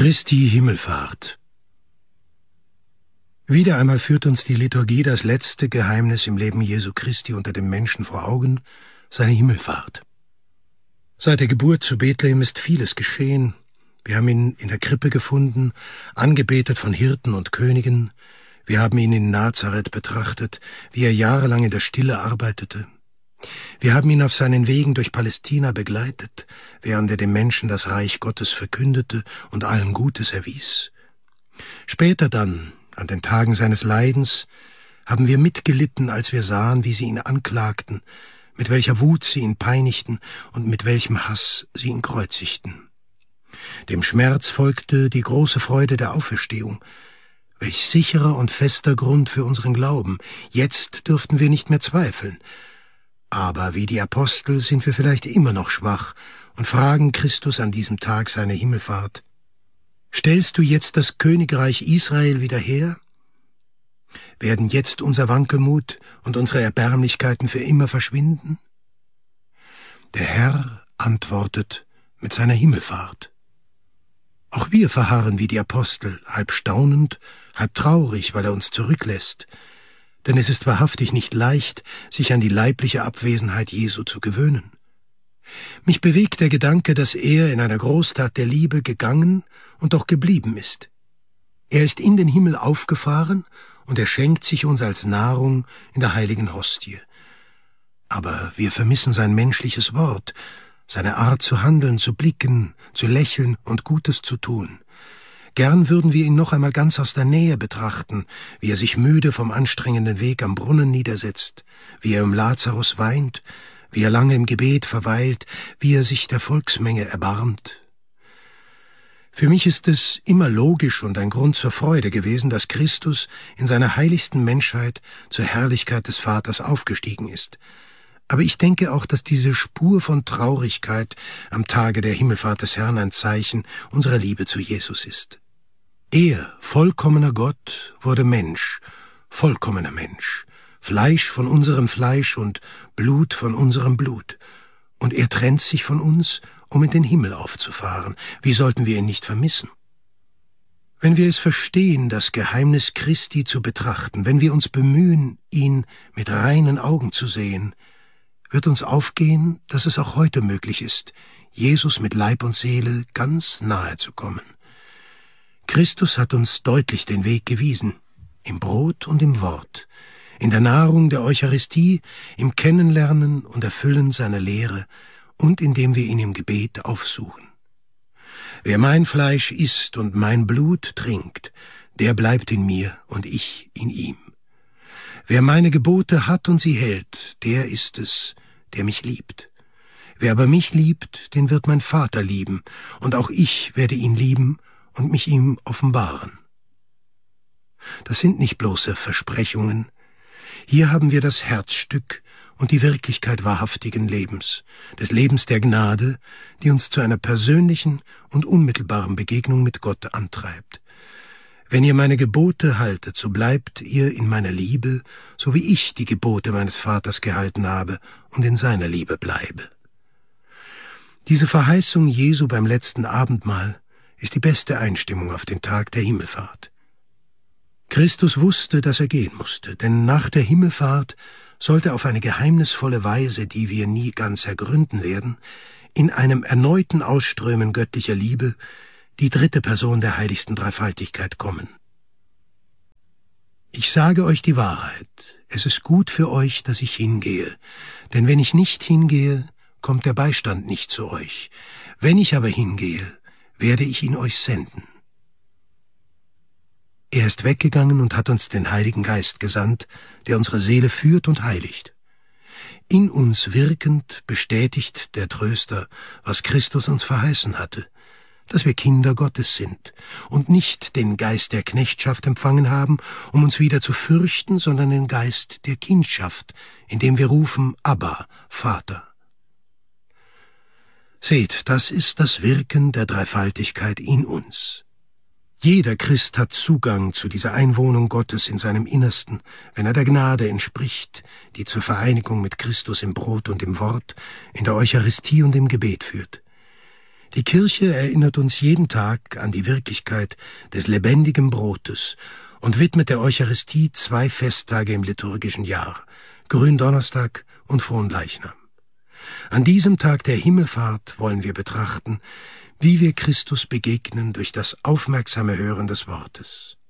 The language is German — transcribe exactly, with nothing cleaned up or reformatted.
Christi Himmelfahrt. Wieder einmal führt uns die Liturgie das letzte Geheimnis im Leben Jesu Christi unter dem Menschen vor Augen, seine Himmelfahrt. Seit der Geburt zu Bethlehem ist vieles geschehen. Wir haben ihn in der Krippe gefunden, angebetet von Hirten und Königen. Wir haben ihn in Nazareth betrachtet, wie er jahrelang in der Stille arbeitete. Wir haben ihn auf seinen Wegen durch Palästina begleitet, während er den Menschen das Reich Gottes verkündete und allen Gutes erwies. Später dann, an den Tagen seines Leidens, haben wir mitgelitten, als wir sahen, wie sie ihn anklagten, mit welcher Wut sie ihn peinigten und mit welchem Hass sie ihn kreuzigten. Dem Schmerz folgte die große Freude der Auferstehung. Welch sicherer und fester Grund für unseren Glauben. Jetzt dürften wir nicht mehr zweifeln. Aber wie die Apostel sind wir vielleicht immer noch schwach und fragen Christus an diesem Tag seiner Himmelfahrt: Stellst du jetzt das Königreich Israel wieder her? Werden jetzt unser Wankelmut und unsere Erbärmlichkeiten für immer verschwinden? Der Herr antwortet mit seiner Himmelfahrt. Auch wir verharren wie die Apostel, halb staunend, halb traurig, weil er uns zurücklässt. Denn es ist wahrhaftig nicht leicht, sich an die leibliche Abwesenheit Jesu zu gewöhnen. Mich bewegt der Gedanke, dass er in einer Großtat der Liebe gegangen und doch geblieben ist. Er ist in den Himmel aufgefahren und er schenkt sich uns als Nahrung in der heiligen Hostie. Aber wir vermissen sein menschliches Wort, seine Art zu handeln, zu blicken, zu lächeln und Gutes zu tun. Gern würden wir ihn noch einmal ganz aus der Nähe betrachten, wie er sich müde vom anstrengenden Weg am Brunnen niedersetzt, wie er um Lazarus weint, wie er lange im Gebet verweilt, wie er sich der Volksmenge erbarmt. Für mich ist es immer logisch und ein Grund zur Freude gewesen, dass Christus in seiner heiligsten Menschheit zur Herrlichkeit des Vaters aufgestiegen ist. Aber ich denke auch, dass diese Spur von Traurigkeit am Tage der Himmelfahrt des Herrn ein Zeichen unserer Liebe zu Jesus ist. Er, vollkommener Gott, wurde Mensch, vollkommener Mensch, Fleisch von unserem Fleisch und Blut von unserem Blut. Und er trennt sich von uns, um in den Himmel aufzufahren. Wie sollten wir ihn nicht vermissen? Wenn wir es verstehen, das Geheimnis Christi zu betrachten, wenn wir uns bemühen, ihn mit reinen Augen zu sehen, wird uns aufgehen, dass es auch heute möglich ist, Jesus mit Leib und Seele ganz nahe zu kommen. Christus hat uns deutlich den Weg gewiesen, im Brot und im Wort, in der Nahrung der Eucharistie, im Kennenlernen und Erfüllen seiner Lehre und indem wir ihn im Gebet aufsuchen. Wer mein Fleisch isst und mein Blut trinkt, der bleibt in mir und ich in ihm. Wer meine Gebote hat und sie hält, der ist es, der mich liebt. Wer aber mich liebt, den wird mein Vater lieben, und auch ich werde ihn lieben und mich ihm offenbaren. Das sind nicht bloße Versprechungen. Hier haben wir das Herzstück und die Wirklichkeit wahrhaftigen Lebens, des Lebens der Gnade, die uns zu einer persönlichen und unmittelbaren Begegnung mit Gott antreibt. Wenn ihr meine Gebote haltet, so bleibt ihr in meiner Liebe, so wie ich die Gebote meines Vaters gehalten habe und in seiner Liebe bleibe. Diese Verheißung Jesu beim letzten Abendmahl ist die beste Einstimmung auf den Tag der Himmelfahrt. Christus wusste, dass er gehen musste, denn nach der Himmelfahrt sollte auf eine geheimnisvolle Weise, die wir nie ganz ergründen werden, in einem erneuten Ausströmen göttlicher Liebe die dritte Person der heiligsten Dreifaltigkeit kommen. Ich sage euch die Wahrheit, es ist gut für euch, dass ich hingehe, denn wenn ich nicht hingehe, kommt der Beistand nicht zu euch. Wenn ich aber hingehe, werde ich ihn euch senden. Er ist weggegangen und hat uns den Heiligen Geist gesandt, der unsere Seele führt und heiligt. In uns wirkend bestätigt der Tröster, was Christus uns verheißen hatte, dass wir Kinder Gottes sind und nicht den Geist der Knechtschaft empfangen haben, um uns wieder zu fürchten, sondern den Geist der Kindschaft, indem wir rufen, Abba, Vater. Seht, das ist das Wirken der Dreifaltigkeit in uns. Jeder Christ hat Zugang zu dieser Einwohnung Gottes in seinem Innersten, wenn er der Gnade entspricht, die zur Vereinigung mit Christus im Brot und im Wort, in der Eucharistie und im Gebet führt. Die Kirche erinnert uns jeden Tag an die Wirklichkeit des lebendigen Brotes und widmet der Eucharistie zwei Festtage im liturgischen Jahr, Gründonnerstag und Fronleichnam. An diesem Tag der Himmelfahrt wollen wir betrachten, wie wir Christus begegnen durch das aufmerksame Hören des Wortes.